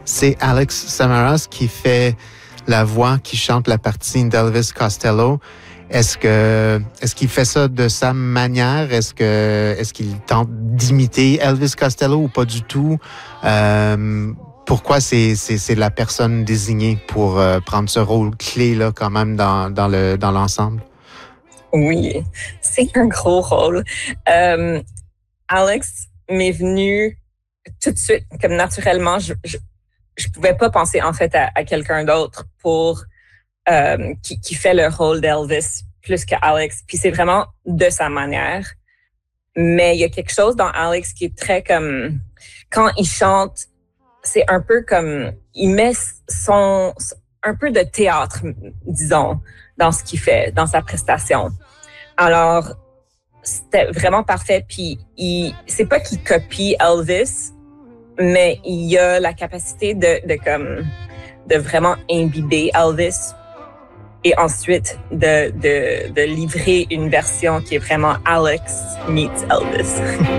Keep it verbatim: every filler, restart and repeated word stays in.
c'est Alex Samaras qui fait la voix, qui chante la partie d'Elvis Costello. Est-ce que est-ce qu'il fait ça de sa manière? Est-ce que est-ce qu'il tente d'imiter Elvis Costello ou pas du tout? Euh, pourquoi c'est, c'est, c'est la personne désignée pour euh, prendre ce rôle clé là quand même dans, dans, le, dans l'ensemble? Oui, c'est un gros rôle. Euh, Alex m'est venu tout de suite, comme naturellement, je, je, je pouvais pas penser en fait à, à quelqu'un d'autre pour euh, qui, qui fait le rôle d'Elvis plus que Alex. Puis c'est vraiment de sa manière. Mais il y a quelque chose dans Alex qui est très comme quand il chante, c'est un peu comme il met son un peu de théâtre, disons, dans ce qu'il fait, dans sa prestation. Alors c'était vraiment parfait. Puis il, c'est pas qu'il copie Elvis, mais il a la capacité de, de comme de vraiment imbiber Elvis et ensuite de, de, de livrer une version qui est vraiment Alex meets Elvis.